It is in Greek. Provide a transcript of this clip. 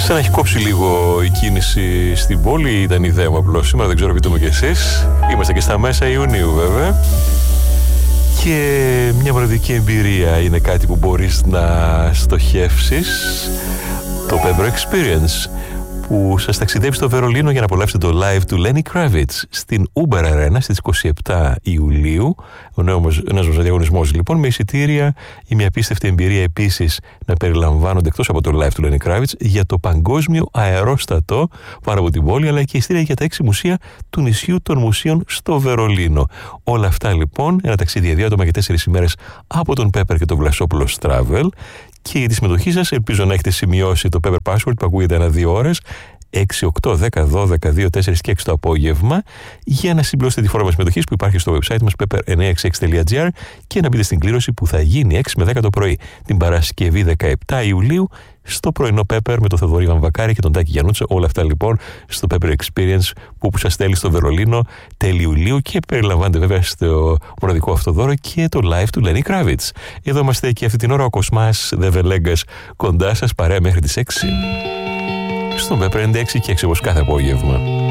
Σαν να έχει κόψει λίγο η κίνηση στην πόλη, ήταν η ιδέα μου απλώς. Σήμερα δεν ξέρω, πείτε μου κι εσείς. Είμαστε και στα μέσα Ιουνίου βέβαια. Και μια μοναδική εμπειρία είναι κάτι που μπορείς να στοχεύσεις. Το Pepper Experience, που σας ταξιδεύει στο Βερολίνο για να απολαύσετε το live του Lenny Kravitz στην Uber Arena στις 27 Ιουλίου. Ένας διαγωνισμός λοιπόν με εισιτήρια ή μια απίστευτη εμπειρία επίσης να περιλαμβάνονται εκτός από το live του Lenny Kravitz για το παγκόσμιο αερόστατο πάνω από την πόλη, αλλά και εισιτήρια για τα 6 μουσεία του νησιού των μουσείων στο Βερολίνο. Όλα αυτά λοιπόν, ένα ταξίδι 2 άτομα και 4 ημέρες από τον Pepper και τον Βλασόπουλος Travel. Και για τη συμμετοχή σας ελπίζω να έχετε σημειώσει το Pepper Password που ακούγεται ανά 2 ώρες, 6, 8, 10, 12, 2, 4 και 6 το απόγευμα, για να συμπληρώσετε τη φόρμα συμμετοχής που υπάρχει στο website μας pepper966.gr και να μπείτε στην κλήρωση που θα γίνει 6 με 10 το πρωί την Παρασκευή 17 Ιουλίου στο πρωινό Pepper με τον Θοδωρή Βαμβακάρη και τον Τάκη Γιαννούτσο. Όλα αυτά λοιπόν στο Pepper Experience που σας στέλνει στο Βερολίνο τέλη Ιουλίου και περιλαμβάνεται βέβαια στο μοναδικό αυτό δώρο και το live του Lenny Kravitz. Εδώ είμαστε και αυτή την ώρα ο Κοσμάς Δεβελέγκας κοντά σας, παρέα μέχρι τις 6 στον Pepper 96 και 6 όπως κάθε απόγευμα.